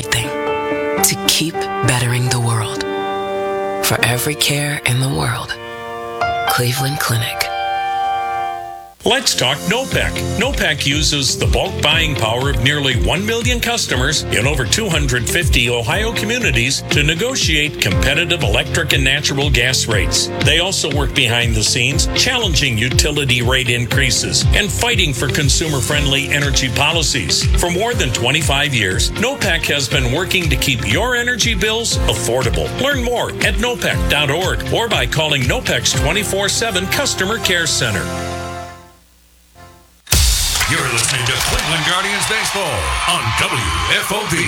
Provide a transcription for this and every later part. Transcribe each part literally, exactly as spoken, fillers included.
everything to keep bettering the world. For every care in the world, Cleveland Clinic. Let's talk NOPEC. NOPEC uses the bulk buying power of nearly one million customers in over two hundred fifty Ohio communities to negotiate competitive electric and natural gas rates. They also work behind the scenes, challenging utility rate increases and fighting for consumer-friendly energy policies. For more than twenty-five years, NOPEC has been working to keep your energy bills affordable. Learn more at nopec dot org or by calling NOPEC's twenty-four seven Customer Care Center. You're listening to Cleveland Guardians Baseball on W F O B.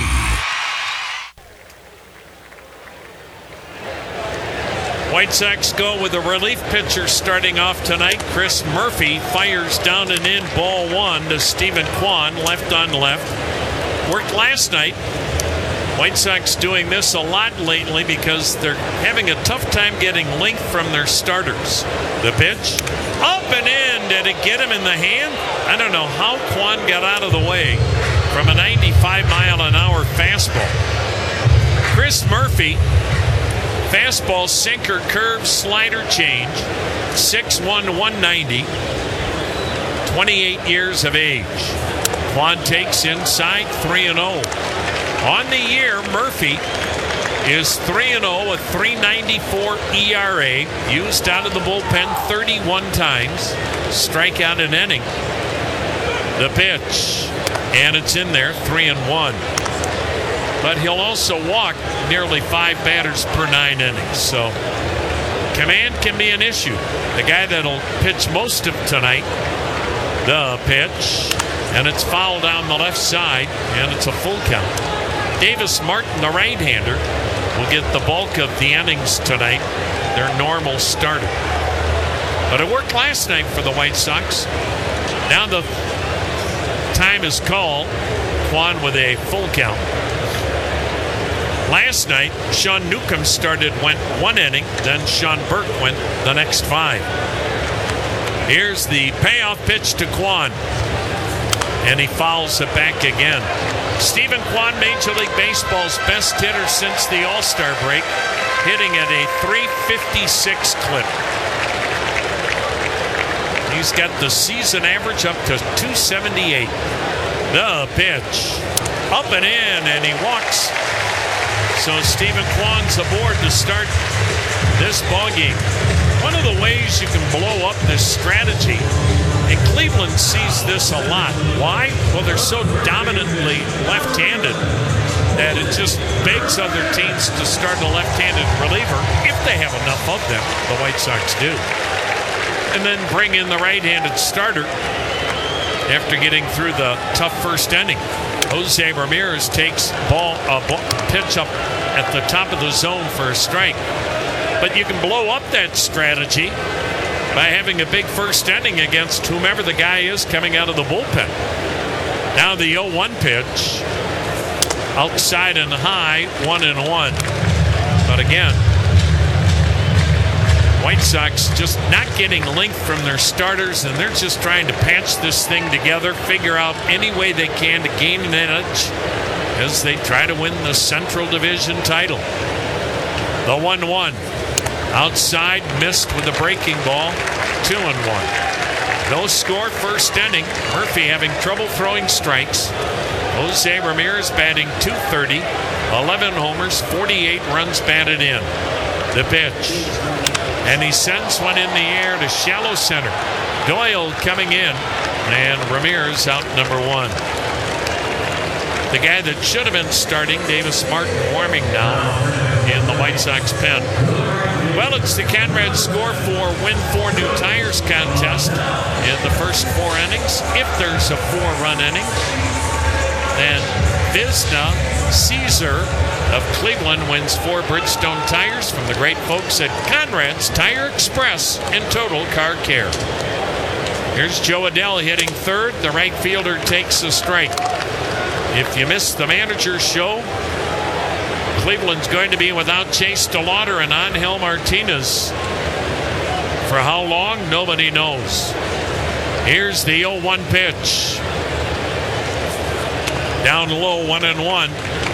White Sox go with a relief pitcher starting off tonight. Chris Murphy fires down and in, ball one to Stephen Kwan, left on left. Worked last night. White Sox doing this a lot lately because they're having a tough time getting length from their starters. The pitch, up and in. Did it get him in the hand? I don't know how Kwan got out of the way from a ninety-five mile an hour fastball. Chris Murphy, fastball, sinker, curve, slider change, six one, one ninety, twenty-eight years of age. Kwan takes inside, three and oh. On the year, Murphy is three and oh, a three ninety-four E R A, used out of the bullpen thirty-one times, strikeout an inning. The pitch, and it's in there, three and one. But he'll also walk nearly five batters per nine innings, so command can be an issue. The guy that'll pitch most of tonight, the pitch, and it's foul down the left side, and it's a full count. Davis Martin, the right-hander, will get the bulk of the innings tonight, their normal starter. But it worked last night for the White Sox. Now the time is called. Kwan with a full count. Last night, Sean Newcomb started, went one inning, then Sean Burke went the next five. Here's the payoff pitch to Kwan, and he fouls it back again. Stephen Kwan, Major League Baseball's best hitter since the All-Star break, hitting at a three fifty-six clip. He's got the season average up to two seventy-eight. The pitch, up and in, and he walks. So Stephen Kwan's aboard to start this ballgame. One of the ways you can blow up this strategy, and Cleveland sees this a lot. Why? Well, they're so dominantly left-handed that it just begs other teams to start a left-handed reliever if they have enough of them. The White Sox do. And then bring in the right-handed starter after getting through the tough first inning. Jose Ramirez takes ball a ball, pitch up at the top of the zone for a strike. But you can blow up that strategy by having a big first inning against whomever the guy is coming out of the bullpen. Now the oh one pitch, outside and high, one and one. But again, White Sox just not getting length from their starters, and they're just trying to patch this thing together, figure out any way they can to gain an edge as they try to win the Central Division title. The one one. Outside, missed with a breaking ball, two and one. No score first inning. Murphy having trouble throwing strikes. Jose Ramirez batting two thirty, eleven homers, forty-eight runs batted in. The pitch, and he sends one in the air to shallow center. Doyle coming in, and Ramirez out number one. The guy that should have been starting, Davis Martin, warming now in the White Sox pen. Well, it's the Conrad Score four Win four New Tires contest in the first four innings. If there's a four-run inning, then Visna Caesar of Cleveland wins four Bridgestone tires from the great folks at Conrad's Tire Express and Total Car Care. Here's Joe Adell hitting third. The right fielder takes a strike. If you missed the manager's show, Cleveland's going to be without Chase DeLauder and Angel Martinez. For how long, nobody knows. Here's the oh one pitch. Down low, one and one.